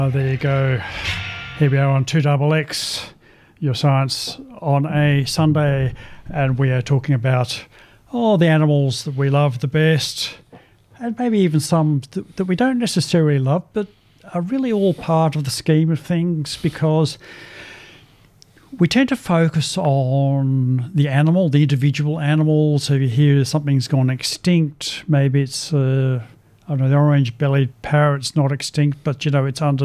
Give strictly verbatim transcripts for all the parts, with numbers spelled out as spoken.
Uh, there you go. Here we are on two X X, your science on a Sunday, and we are talking about all oh, the animals that we love the best, and maybe even some th- that we don't necessarily love, but are really all part of the scheme of things, because we tend to focus on the animal, the individual animal. So you hear something's gone extinct, maybe it's uh, I don't know, the orange-bellied parrot's not extinct, but, you know, it's under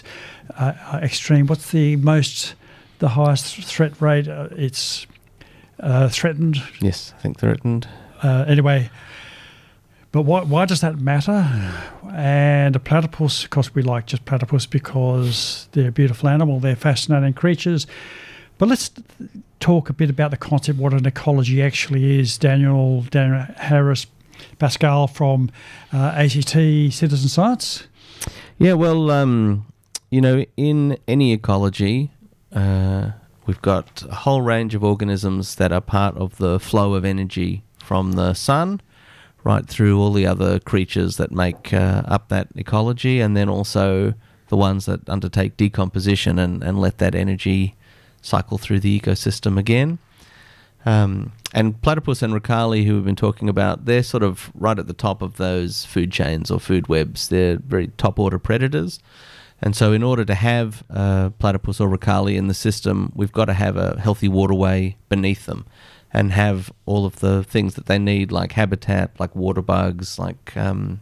uh, extreme. What's the most, the highest threat rate? Uh, it's uh, threatened. Yes, I think threatened. Uh, anyway, but why, why does that matter? And a platypus, of course, we like just platypus because they're a beautiful animal. They're fascinating creatures. But let's talk a bit about the concept, what an ecology actually is. Daniel, Daniel Harris Pascal from uh, A C T Citizen Science. Yeah, well, um, you know, in any ecology, uh, we've got a whole range of organisms that are part of the flow of energy from the sun right through all the other creatures that make uh, up that ecology, and then also the ones that undertake decomposition and, and let that energy cycle through the ecosystem again. Um, and platypus and racali, who we've been talking about, they're sort of right at the top of those food chains or food webs. They're very top-order predators. And so in order to have uh, platypus or racali in the system, we've got to have a healthy waterway beneath them and have all of the things that they need, like habitat, like water bugs, like um,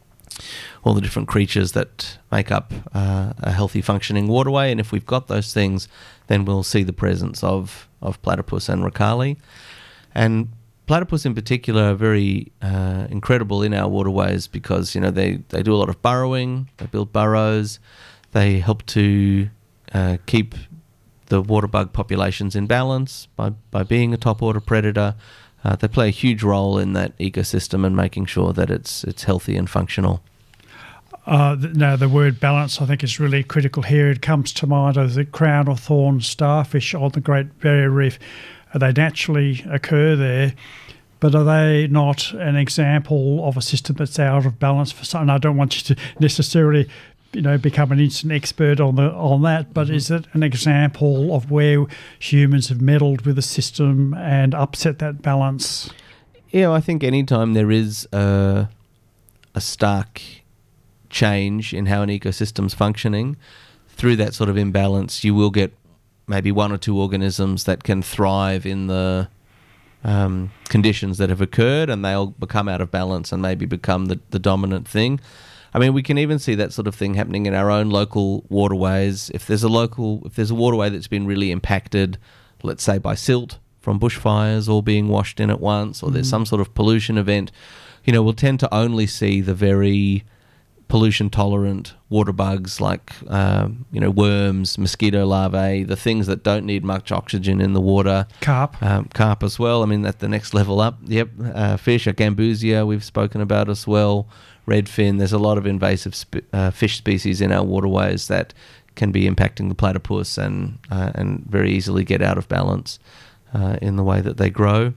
all the different creatures that make up uh, a healthy functioning waterway. And if we've got those things, then we'll see the presence of, of platypus and racali. And platypus in particular are very uh, incredible in our waterways because, you know, they, they do a lot of burrowing, they build burrows, they help to uh, keep the water bug populations in balance by, by being a top order predator. Uh, they play a huge role in that ecosystem and making sure that it's it's healthy and functional. Uh, now, the word balance, I think, is really critical here. It comes to mind as the crown or thorn starfish on the Great Barrier Reef. They naturally occur there, but are they not an example of a system that's out of balance for some? And I don't want you to necessarily, you know, become an instant expert on the on that, but mm-hmm. is it an example of where humans have meddled with the system and upset that balance? Yeah, I think anytime there is a, a stark change in how an ecosystem's functioning, through that sort of imbalance, you will get maybe one or two organisms that can thrive in the um, conditions that have occurred, and they'll become out of balance and maybe become the, the dominant thing. I mean, we can even see that sort of thing happening in our own local waterways. If there's a local, if there's a waterway that's been really impacted, let's say by silt from bushfires all being washed in at once, or mm-hmm. there's some sort of pollution event, you know, we'll tend to only see the very pollution-tolerant water bugs like, um, you know, worms, mosquito larvae, the things that don't need much oxygen in the water. Carp. Um, carp as well. I mean, at the next level up. Yep. Uh, fish, Gambusia, we've spoken about as well. Redfin. There's a lot of invasive sp- uh, fish species in our waterways that can be impacting the platypus and, uh, and very easily get out of balance uh, in the way that they grow.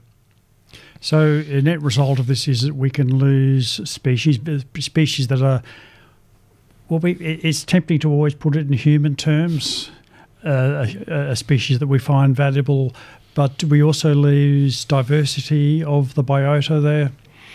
So a net result of this is that we can lose species, species that are, well, we, it's tempting to always put it in human terms, uh, a, a species that we find valuable, but do we also lose diversity of the biota there?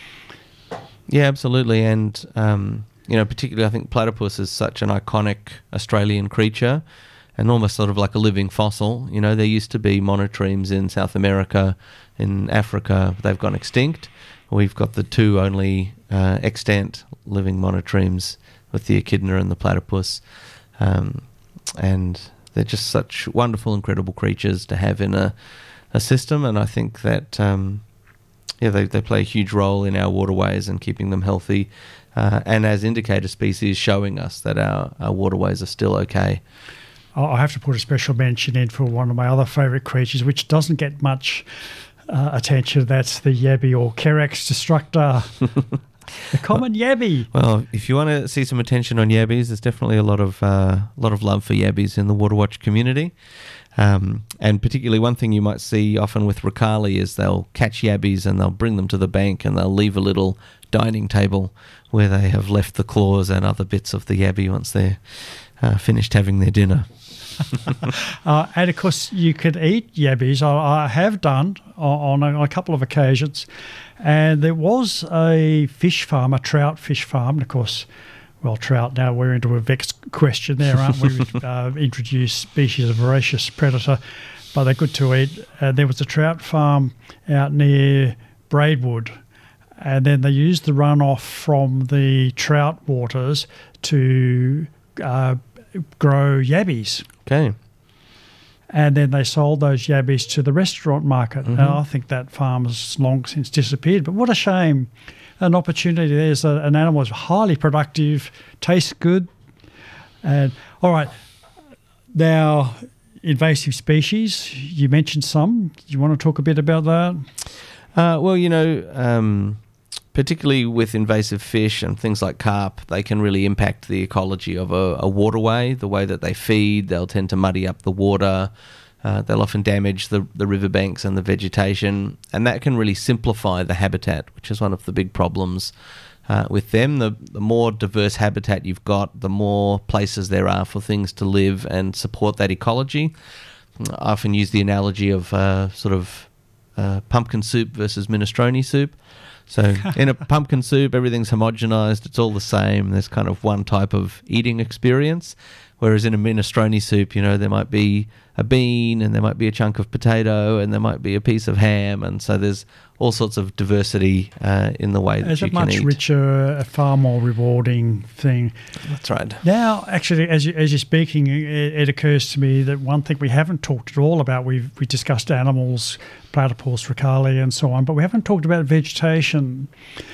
Yeah, absolutely. And, um, you know, particularly I think platypus is such an iconic Australian creature and almost sort of like a living fossil. You know, there used to be monotremes in South America, in Africa, they've gone extinct. We've got the two only uh, extant living monotremes with the echidna and the platypus. Um, and they're just such wonderful, incredible creatures to have in a, a system. And I think that, um, yeah, they, they play a huge role in our waterways and keeping them healthy. Uh, and as indicator species, showing us that our, our waterways are still okay. I have to put a special mention in for one of my other favourite creatures, which doesn't get much Uh, attention. That's the yabby or Kerax destructor, the common yabby. Well, if you want to see some attention on yabbies, there's definitely a lot of uh, a lot of love for yabbies in the Waterwatch community. Um, and particularly one thing you might see often with racali is they'll catch yabbies and they'll bring them to the bank and they'll leave a little dining table where they have left the claws and other bits of the yabby once they're uh, finished having their dinner. uh, and of course, you could eat yabbies. I, I have done on, on, a, on a couple of occasions. And there was a fish farm, a trout fish farm. And of course, well, trout, now we're into a vexed question there, aren't we? We've uh, introduced species of voracious predator, but they're good to eat. Uh, there was a trout farm out near Braidwood, and then they used the runoff from the trout waters to uh, grow yabbies. Okay. And then they sold those yabbies to the restaurant market. Mm-hmm. Now, I think that farm has long since disappeared, but what a shame. An opportunity. There's a, an animal that's highly productive, tastes good. And all right, now invasive species, you mentioned some. Do you want to talk a bit about that? Uh, well, you know, um, particularly with invasive fish and things like carp, they can really impact the ecology of a, a waterway, the way that they feed. They'll tend to muddy up the water. Uh, they'll often damage the, the riverbanks and the vegetation, and that can really simplify the habitat, which is one of the big problems uh, with them. The, the more diverse habitat you've got, the more places there are for things to live and support that ecology. I often use the analogy of uh, sort of uh, pumpkin soup versus minestrone soup. So in a pumpkin soup, everything's homogenized. It's all the same. There's kind of one type of eating experience. Whereas in a minestrone soup, you know, there might be a bean and there might be a chunk of potato and there might be a piece of ham. And so there's all sorts of diversity uh, in the way that Is you it can eat. much richer, a far more rewarding thing? That's right. Now, actually, as, you, as you're speaking, it, it occurs to me that one thing we haven't talked at all about, we've we discussed animals, platypus, ricale and so on, but we haven't talked about vegetation.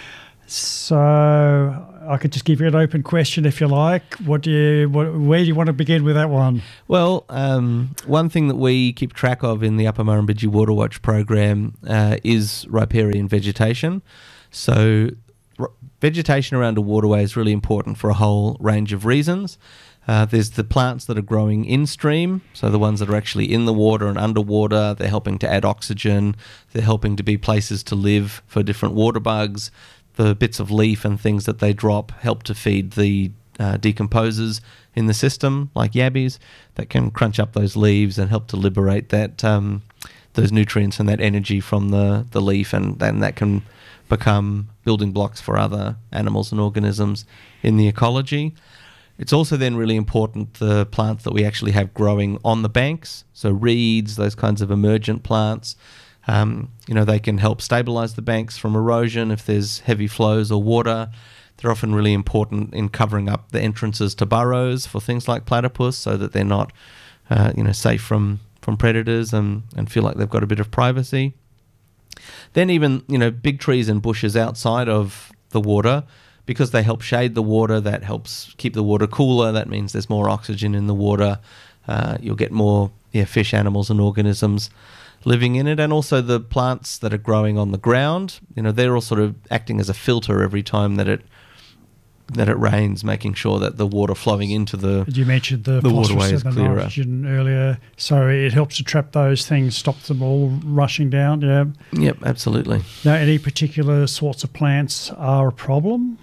So I could just give you an open question if you like. What do you, what, where do you want to begin with that one? Well, um, one thing that we keep track of in the Upper Murrumbidgee Water Watch program uh, is riparian vegetation. So r- vegetation around a waterway is really important for a whole range of reasons. Uh, there's the plants that are growing in stream, so the ones that are actually in the water and underwater. They're helping to add oxygen. They're helping to be places to live for different water bugs. The bits of leaf and things that they drop help to feed the uh, decomposers in the system, like yabbies, that can crunch up those leaves and help to liberate that um, those nutrients and that energy from the, the leaf, and then that can become building blocks for other animals and organisms in the ecology. It's also then really important the plants that we actually have growing on the banks, so reeds, those kinds of emergent plants. Um, you know, they can help stabilize the banks from erosion if there's heavy flows or water. They're often really important in covering up the entrances to burrows for things like platypus, so that they're not, uh, you know, safe from, from predators and, and feel like they've got a bit of privacy. Then even, you know, big trees and bushes outside of the water, because they help shade the water, that helps keep the water cooler. That means there's more oxygen in the water. Uh, you'll get more yeah, fish, animals and organisms living in it. And also the plants that are growing on the ground, you know, they're all sort of acting as a filter every time that it that it rains, making sure that the water flowing into the You mentioned the, the phosphorus waterway is and the clearer. nitrogen earlier, so it helps to trap those things, stop them all rushing down. Yeah. Yep, absolutely. Now, any particular sorts of plants are a problem?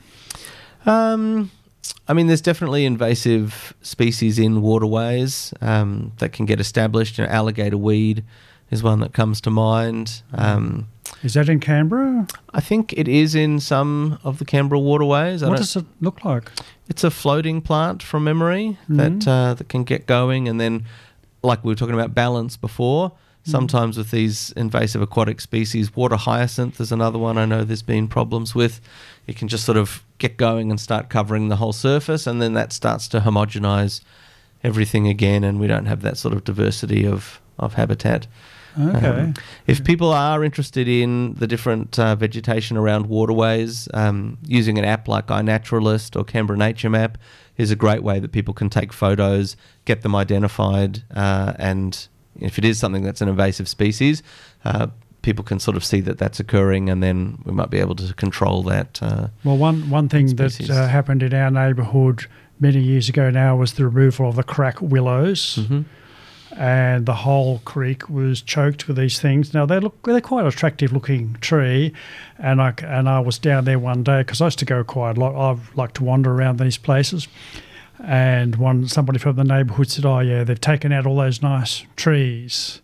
Um, I mean, there's definitely invasive species in waterways um, that can get established. You know, alligator weed is one that comes to mind. Um, Is that in Canberra? I think it is in some of the Canberra waterways. I What don't- does it look like? It's a floating plant from memory that uh, that can get going, and then, like we were talking about balance before, sometimes with these invasive aquatic species, water hyacinth is another one I know there's been problems with. You can just sort of get going and start covering the whole surface, and then that starts to homogenize everything again, and we don't have that sort of diversity of, of habitat. Okay. Um, if people are interested in the different uh, vegetation around waterways, um, using an app like iNaturalist or Canberra Nature Map is a great way that people can take photos, get them identified, uh, and if it is something that's an invasive species, uh, people can sort of see that that's occurring, and then we might be able to control that. Uh, Well, one, one thing that species. uh, happened in our neighbourhood many years ago now was the removal of the crack willows. mhm. And the whole creek was choked with these things. Now they look they're quite attractive looking tree, and I and I was down there one day because I used to go quite a lot. I like to wander around these places, and one somebody from the neighbourhood said, "Oh yeah, they've taken out all those nice trees."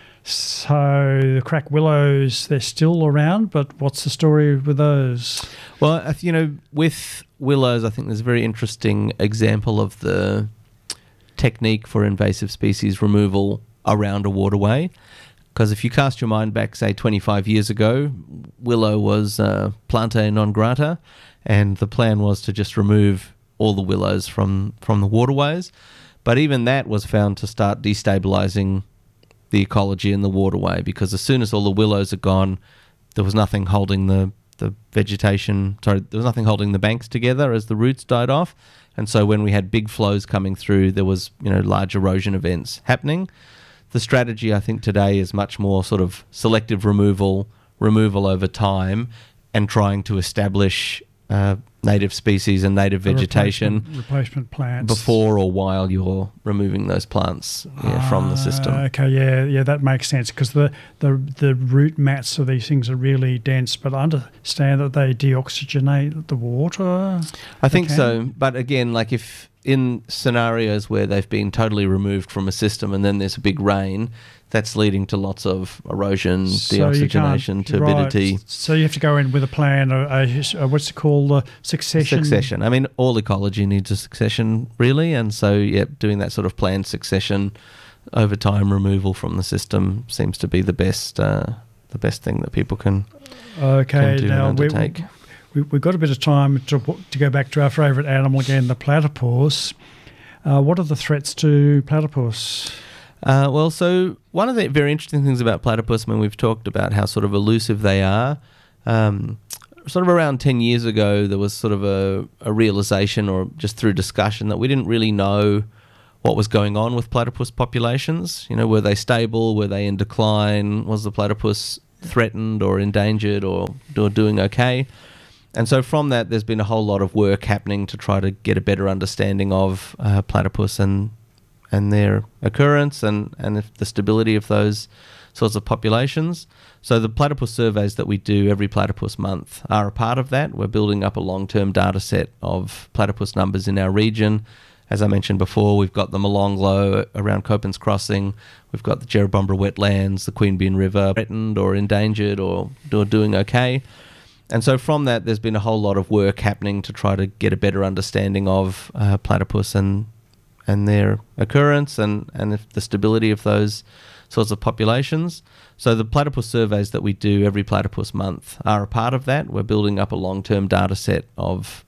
So the crack willows, they're still around, but what's the story with those? Well, you know, with willows, I think there's a very interesting example of the technique for invasive species removal around a waterway. Because if you cast your mind back, say, twenty-five years ago, willow was uh, planta non grata, and the plan was to just remove all the willows from, from the waterways. But even that was found to start destabilising the ecology in the waterway, because as soon as all the willows are gone, there was nothing holding the, the vegetation, sorry, there was nothing holding the banks together as the roots died off. And so when we had big flows coming through, there was, you know, large erosion events happening. The strategy, I think, today is much more sort of selective removal, removal over time, and trying to establish uh, native species and native vegetation replacement, replacement plants before or while you're removing those plants yeah, uh, from the system. Okay, yeah, yeah, that makes sense, because the, the the root mats of these things are really dense, but I understand that they deoxygenate the water. I think so, but again, like if in scenarios where they've been totally removed from a system and then there's a big rain, that's leading to lots of erosion, so deoxygenation, turbidity. Right. So you have to go in with a plan, a, a, a, what's it called, a succession? Succession. I mean, all ecology needs a succession, really, and so, yeah, doing that sort of planned succession over time removal from the system seems to be the best uh, the best thing that people can, okay, can do now and undertake. We, we, we've got a bit of time to, to go back to our favourite animal again, the platypus. Uh, what are the threats to platypus? Uh, well, so one of the very interesting things about platypus, I mean, we've talked about how sort of elusive they are. Um, sort of around ten years ago, there was sort of a, a realization, or just through discussion, that we didn't really know what was going on with platypus populations. You know, were they stable? Were they in decline? Was the platypus threatened or endangered, or, or doing okay? And so from that, there's been a whole lot of work happening to try to get a better understanding of uh, platypus and and their occurrence and, and if the stability of those sorts of populations. So the platypus surveys that we do every platypus month are a part of that. We're building up a long-term data set of platypus numbers in our region. As I mentioned before, we've got the Molonglo around Copans Crossing. We've got the Jerrabomberra wetlands, the Queanbeyan River, threatened or endangered or, or doing okay. And so from that, there's been a whole lot of work happening to try to get a better understanding of uh, platypus and and their occurrence and, and if the stability of those sorts of populations. So the platypus surveys that we do every platypus month are a part of that. We're building up a long-term data set of